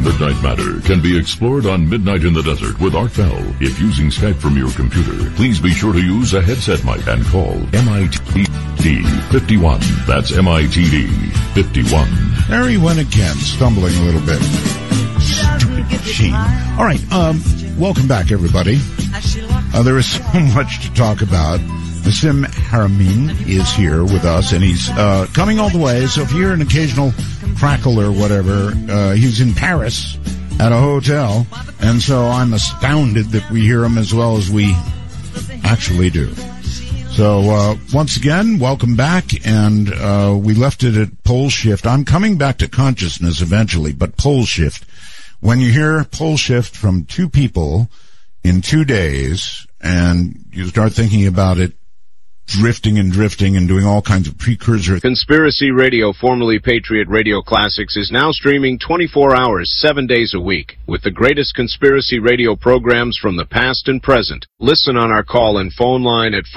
Midnight Matter can be explored on Midnight in the Desert with Art Bell. If using Skype from your computer, please be sure to use a headset mic and call MITD 51. That's MITD 51. There he went again, stumbling a little bit. Stupid machine. All right, welcome back, everybody. There is so much to talk about. Nassim Haramein is here with us, and he's coming all the way. So if you hear an occasional crackle or whatever, he's in Paris at a hotel, and so I'm astounded that we hear him as well as we actually do. So once again, welcome back, and we left it at pole shift. I'm coming back to consciousness eventually, but pole shift. When you hear pole shift from two people in 2 days, and you start thinking about it, drifting and doing all kinds of precursor. Conspiracy Radio, formerly Patriot Radio Classics, is now streaming 24 hours, 7 days a week, with the greatest conspiracy radio programs from the past and present. Listen on our call and phone line at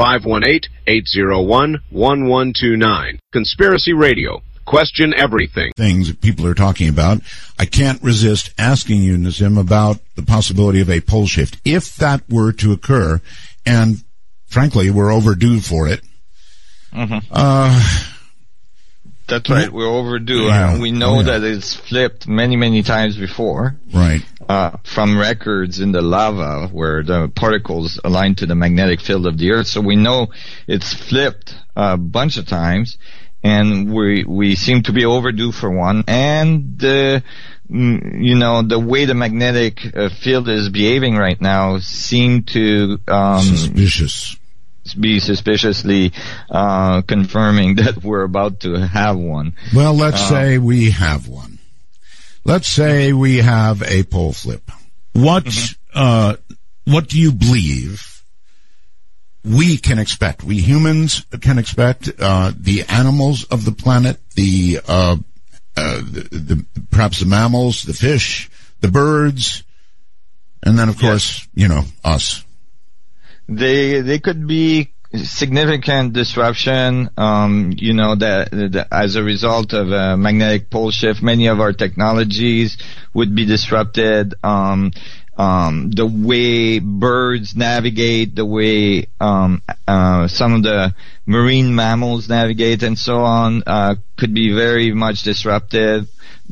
518-801-1129. Conspiracy Radio. Question everything. Things that people are talking about. I can't resist asking you, Nassim, about the possibility of a pole shift. If that were to occur, and frankly, we're overdue for it. That's right, we're overdue. Yeah. We know that it's flipped many times before. Right. From records in the lava where the particles align to the magnetic field of the Earth. So we know it's flipped a bunch of times, and we seem to be overdue for one. And the way the magnetic field is behaving right now seem to be suspiciously confirming that we're about to have one. Well, let's say we have one. Let's say we have a pole flip. What do you believe we can expect? We humans can expect, the animals of the planet, perhaps the mammals, the fish, the birds, and then of course, us. They could be significant disruption, that as a result of a magnetic pole shift, many of our technologies would be disrupted. The way birds navigate, the way some of the marine mammals navigate, and so on, could be very much disrupted,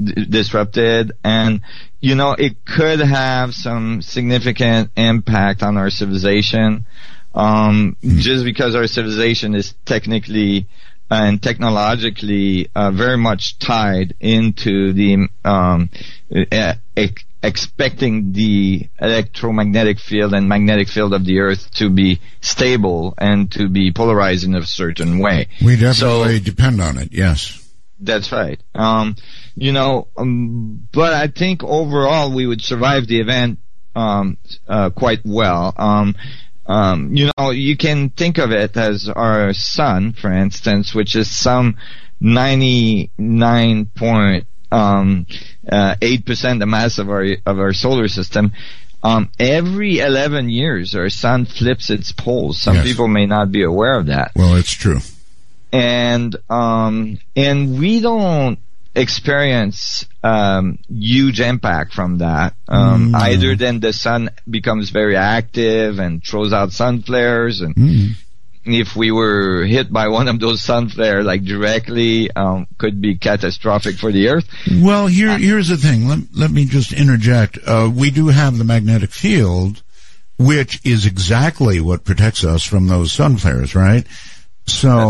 and it could have some significant impact on our civilization, just because our civilization is technically and technologically very much tied into the expecting the electromagnetic field and magnetic field of the Earth to be stable and to be polarized in a certain way. We definitely depend on it, yes. That's right. But I think overall we would survive the event quite well. You can think of it as our sun, for instance, which is some 99.8% the mass of our solar system. Every 11 years, our sun flips its poles. Some people may not be aware of that. Well, it's true. And we don't experience huge impact from that, either than the sun becomes very active and throws out sun flares, and if we were hit by one of those sun flares directly, could be catastrophic for the Earth. Well, here's the thing. Let me just interject. We do have the magnetic field, which is exactly what protects us from those sun flares, right? So